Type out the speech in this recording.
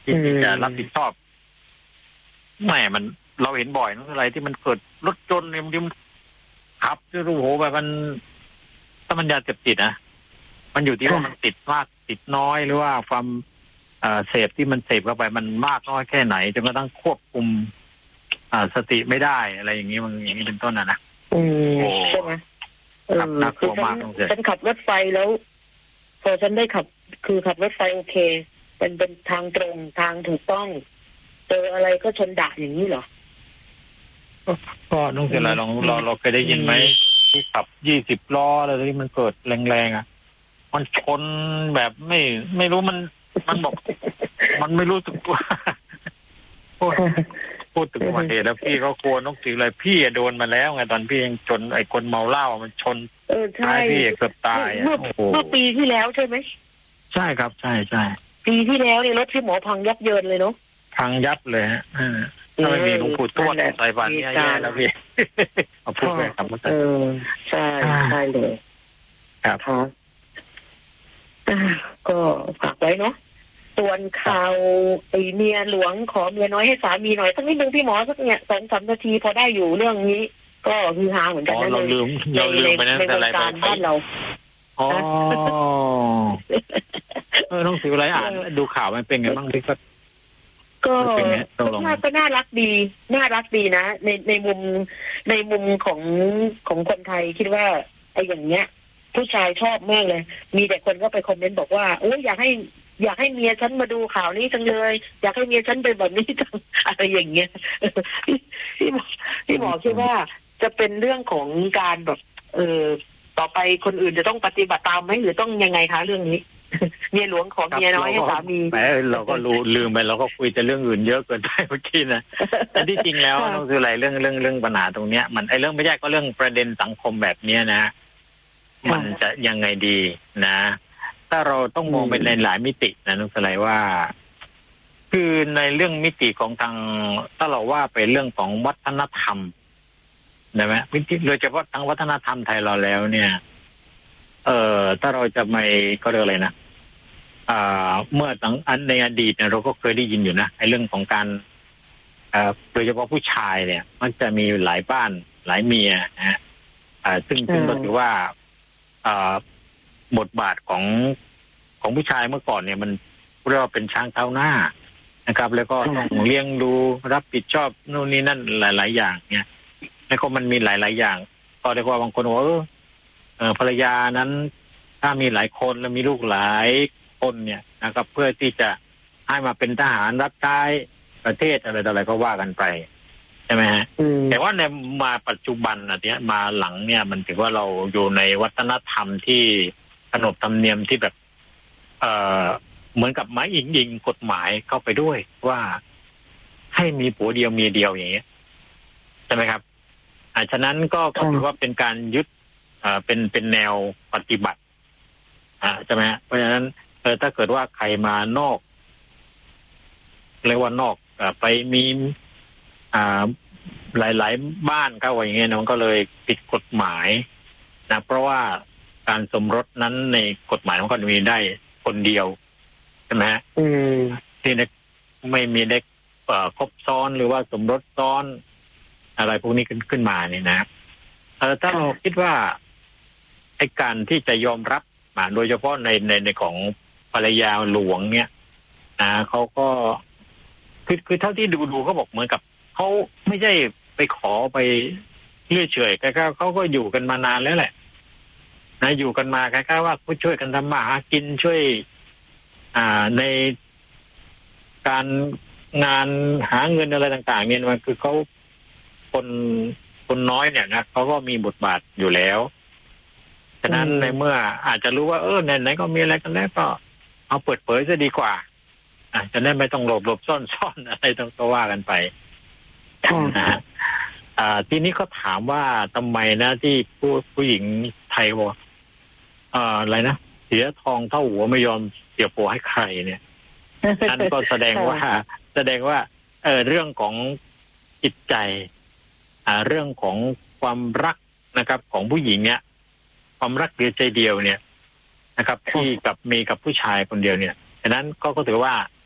ที่จะรับผิดชอบแหมมันเราเห็นบ่อยนะอะไรที่มันเกิดรถยนต์เนี่ยมันขับจะรู้โหแบบมันถ้ามันยาเสพติดนะมันอยู่ที่ว่ามันติดมากติดน้อยหรือว่าความเสพที่มันเสพเข้าไปมันมากน้อยแค่ไหนจนกระทั่งควบคุมสติไม่ได้อะไรอย่างนี้มันอย่างนี้เป็นต้นนะใช่ไหมน่ากลัวมากฉันขับรถไฟแล้วพอฉันได้ขับรถไฟโอเคเป็นทางตรงทางถูกต้องเจออะไรก็ชนด่าอย่างนี้เหรอก็น้องเสียอะไรเราเคยได้ยินไหมที่ขับ20 ล้ออะไรที่มันเกิดแรงๆมันชนแบบไม่รู้มันบอกมันไม่รู้สึกตัวพูดถึงอุบัติเหตุแล้วพี่ก็กลัวน้องสิอะไรพี่โดนมาแล้วไงตอนพี่ยังชนไอ้คนเมาเหล้ามันชนท้ายพี่เกือบตายเมื่อปีที่แล้วใช่ไหมใช่ครับใช่ปีที่แล้วนี่รถที่หมอพังยับเยินเลยเนาะพังยับเลยฮะถ้าไม่มีหลวงปู่ทวดใส่บาตรเนี่ยแย่แล้วพี่เอาพูดไปครับใช่เลยครับก็ฝากไว้เนาะส่วนข่าวไอเมียหลวงขอเมียน้อยให้สามีหน่อยสักนิดนึงพี่หมอสักเนี่ย2-3 นาทีพอได้อยู่เรื่องนี้ก็คือฮาเหมือนกันนะเราลืมไปนั่นอะไรไปบ้านเราต้องสิวอะไรอ่านดูข่าวมันเป็นไงบ้างพี่ก็น่ารักดีนะในมุมของคนไทยคิดว่าไอ้อย่างเงี้ยผู้ชายชอบมากเลยมีแต่คนก็ไปคอมเมนต์บอกว่าโอ้อยากให้เมียฉันมาดูข่าวนี้จังเลยอยากให้เมียฉันเป็นแบบนี้จังอะไรอย่างเงี้ยพี่หมอคิดว่าจะเป็นเรื่องของการแบบต่อไปคนอื่นจะต้องปฏิบัติตามไหมหรือต้องยังไงคะเรื่องนี้เมียหลวงขอเมียน้อยให้สามีเราก็ลืมไปเราก็คุยแต่เรื่องอื่นเยอะเกินไปเมื่อกี้นะแต่ที่จริงแล้วต้องคืออะไรเรื่องปัญหาตรงเนี้ยมันไอ้เรื่องไม่ใช่ก็เรื่องประเด็นสังคมแบบนี้นะมันจะยังไงดีนะถ้าเราต้องมองไปในหลายมิตินะนุสไลว่าคือในเรื่องมิติของทางถ้าเราว่าไปเรื่องของวัฒนธรรมได้ไหมโดยเฉพาะทางวัฒนธรรมไทยเราแล้วเนี่ยถ้าเราจะไม่ก็เรียกอะไรนะเมื่อในอดีตเนี่ยเราก็เคยได้ยินอยู่นะไอ้เรื่องของการโดยเฉพาะผู้ชายเนี่ยมันจะมีหลายบ้านหลายเมียนะฮะซึ่งก็ถือว่าบทบาทของผู้ชายเมื่อก่อนเนี่ยมันเรียกว่าเป็นช้างเท้าหน้านะครับแล้วก็ต้องเลี้ยงดูรับผิดชอบนู่นนี่นั่นหลายๆอย่างเนี่ยแล้วก็มันมีหลายๆอย่างก็เรียกว่าบางคนว่าภรรยานั้นถ้ามีหลายคนแล้วมีลูกหลายคนเนี่ยนะครับเพื่อที่จะให้มาเป็นทหารรับใช้ประเทศอะไรต่ออะไรก็ว่ากันไปใช่ไหมฮะแต่ว่าในมาปัจจุบันเนี่ยมาหลังเนี่ยมันถือว่าเราอยู่ในวัฒนธรรมที่ขนบธรรมเนียมที่แบบเหมือนกับไม้ยิงกฎหมายเข้าไปด้วยว่าให้มีผัวเดียวเมียเดียวอย่างเงี้ยใช่ไหมครับฉะนั้นก็ถือว่าเป็นการยึดเป็นแนวปฏิบัติใช่ไหมเพราะฉะนั้นถ้าเกิดว่าใครมานอกเรียกว่านอกไปมีหลายๆบ้านเข้าไว้อย่างเงี้ยมันก็เลยผิดกฎหมายนะเพราะว่าการสมรสนั้นในกฎหมายมันก็มีได้คนเดียวใช่ไหมที่ไม่มีได้ครบซ้อนหรือว่าสมรสซ้อนอะไรพวกนี้ขึ้นมาเนี่ยนะถ้าเราคิดว่าไอ้การที่จะยอมรับโดยเฉพาะในของภรรยาหลวงเนี่ยเขาก็คือเท่าที่ดูเขาบอกเหมือนกับเขาไม่ใช่ไปขอไปเรื่อยเฉยแค่เขาก็อยู่กันมานานแล้วแหละนะอยู่กันมาแค่ว่าช่วยกันทำมาหากินช่วยในการงานหาเงินอะไรต่างๆเนี่ยมันคือเขาคนน้อยเนี่ยนะเขาก็มีบทบาทอยู่แล้วฉะนั้นในเมื่ออาจจะรู้ว่าไหนก็มีอะไรกันแล้วก็เอาเปิดเผยซะดีกว่าจะได้ไม่ต้องหลบซ่อนอะไรต้องว่ากันไปนะฮะทีนี้เขาถามว่าทำไมนะที่ผู้หญิงไทยบอกอะไรนะเสียทองเท่าหัวไม่ยอมเสียผัวให้ใครเนี่ยนั่นก็แสดงว่าเรื่องของจิตใจเรื่องของความรักนะครับของผู้หญิงเนี่ยความรักเดียวใจเดียวเนี่ยนะครับที่มีกับผู้ชายคนเดียวเนี่ยฉะนั้นก็ถือว่า